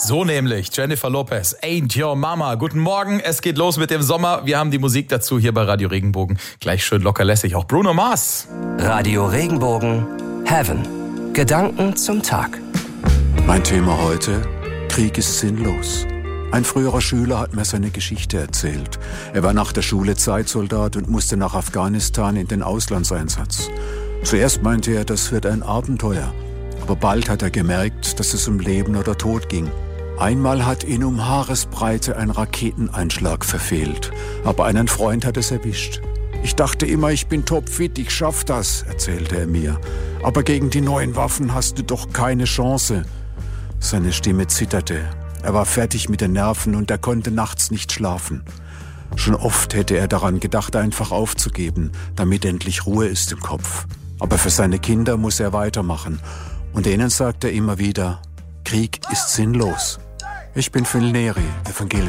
So nämlich, Jennifer Lopez, Ain't Your Mama. Guten Morgen, es geht los mit dem Sommer. Wir haben die Musik dazu hier bei Radio Regenbogen. Gleich schön locker lässig, auch Bruno Mars. Radio Regenbogen, Heaven. Gedanken zum Tag. Mein Thema heute: Krieg ist sinnlos. Ein früherer Schüler hat mir seine Geschichte erzählt. Er war nach der Schule Zeitsoldat und musste nach Afghanistan in den Auslandseinsatz. Zuerst meinte er, das wird ein Abenteuer. Aber bald hat er gemerkt, dass es um Leben oder Tod ging. Einmal hat ihn um Haaresbreite ein Raketeneinschlag verfehlt. Aber einen Freund hat es erwischt. Ich dachte immer, ich bin topfit, ich schaff das, erzählte er mir. Aber gegen die neuen Waffen hast du doch keine Chance. Seine Stimme zitterte. Er war fertig mit den Nerven und er konnte nachts nicht schlafen. Schon oft hätte er daran gedacht, einfach aufzugeben, damit endlich Ruhe ist im Kopf. Aber für seine Kinder muss er weitermachen. Und denen sagt er immer wieder: Krieg ist sinnlos. Ich bin Phil Neri, evangelisch